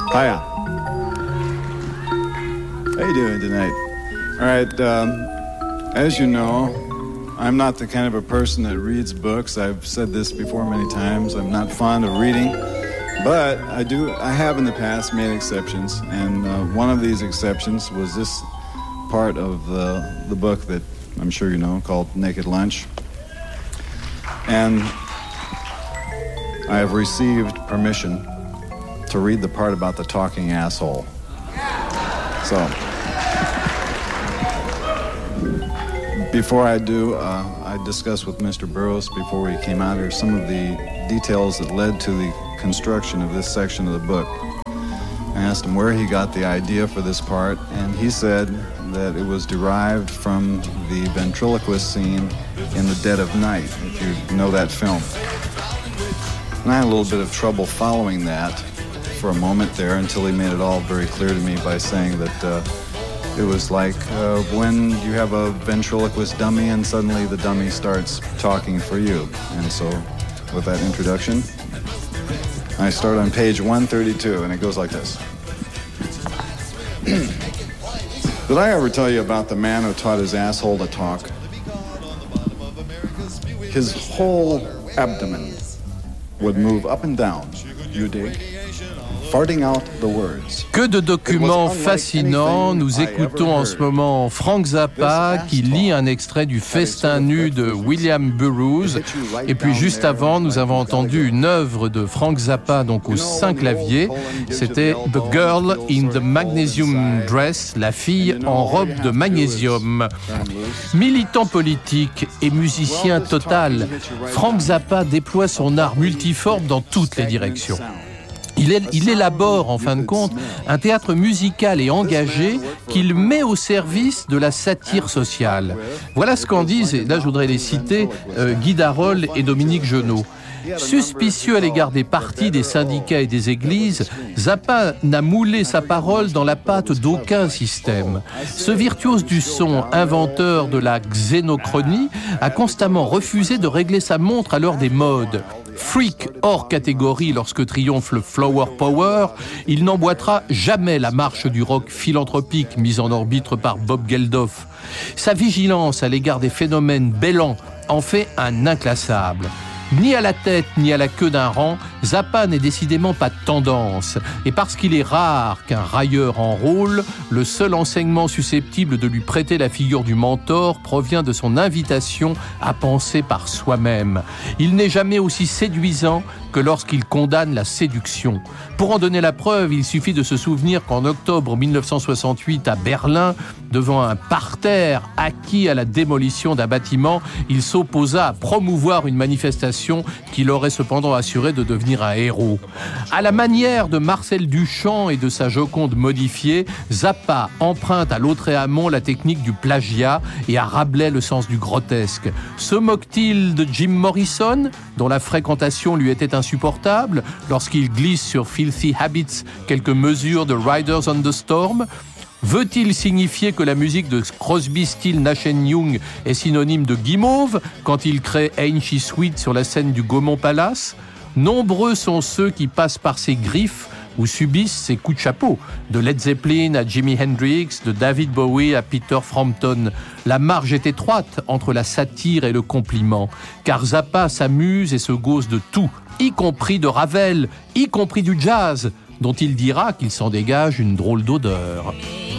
Hiya. How you doing tonight? All right, as you know, I'm not the kind of a person that reads books. I've said this before many times. I'm not fond of reading, but I have in the past made exceptions, and one of these exceptions was this part of the book that I'm sure you know, called Naked Lunch. And I have received permission to read the part about the talking asshole. So, before I do, I discussed with Mr. Burroughs before we came out here some of the details that led to the construction of this section of the book. I asked him where he got the idea for this part, and he said that it was derived from the ventriloquist scene in The Dead of Night, if you know that film. And I had a little bit of trouble following that for a moment there until he made it all very clear to me by saying that it was like when you have a ventriloquist dummy and suddenly the dummy starts talking for you. And so with that introduction, I start on page 132, and it goes like this. Did I ever tell you about the man who taught his asshole to talk? His whole abdomen would move up and down, you dig, farting out the words. Que de documents fascinants. Nous écoutons en ce moment Frank Zappa qui lit un extrait du Festin nu de William Burroughs. Et puis juste avant, nous avons entendu une œuvre de Frank Zappa, donc aux 5 claviers. C'était The Girl in the Magnesium Dress, la fille en robe de magnésium. Militant politique et musicien total, Frank Zappa déploie son art multiforme dans toutes les directions. Il élabore, en fin de compte, un théâtre musical et engagé qu'il met au service de la satire sociale. Voilà ce qu'en disent, et là je voudrais les citer, Guy Darolle et Dominique Genot. Suspicieux à l'égard des partis, des syndicats et des églises, Zappa n'a moulé sa parole dans la pâte d'aucun système. Ce virtuose du son, inventeur de la xénochronie, a constamment refusé de régler sa montre à l'heure des modes. Freak hors catégorie lorsque triomphe le Flower Power, il n'emboîtera jamais la marche du rock philanthropique mise en orbite par Bob Geldof. Sa vigilance à l'égard des phénomènes bêlants en fait un inclassable. Ni à la tête ni à la queue d'un rang, Zappa n'est décidément pas de tendance. Et parce qu'il est rare qu'un railleur enrôle, le seul enseignement susceptible de lui prêter la figure du mentor provient de son invitation à penser par soi-même. Il n'est jamais aussi séduisant que lorsqu'il condamne la séduction. Pour en donner la preuve, il suffit de se souvenir qu'en octobre 1968 à Berlin, devant un parterre acquis à la démolition d'un bâtiment, il s'opposa à promouvoir une manifestation qui l'aurait cependant assuré de devenir un héros. À la manière de Marcel Duchamp et de sa Joconde modifiée, Zappa emprunte à Lautréamont la technique du plagiat et à Rabelais le sens du grotesque. Se moque-t-il de Jim Morrison, dont la fréquentation lui était insupportable, lorsqu'il glisse sur Filthy Habits quelques mesures de Riders on the Storm? Veut-il signifier que la musique de Crosby, Stills, Nash & Young est synonyme de guimauve quand il crée Ain't She Sweet sur la scène du Gaumont Palace? Nombreux sont ceux qui passent par ses griffes ou subissent ses coups de chapeau. De Led Zeppelin à Jimi Hendrix, de David Bowie à Peter Frampton. La marge est étroite entre la satire et le compliment, car Zappa s'amuse et se gausse de tout, y compris de Ravel, y compris du jazz, dont il dira qu'il s'en dégage une drôle d'odeur.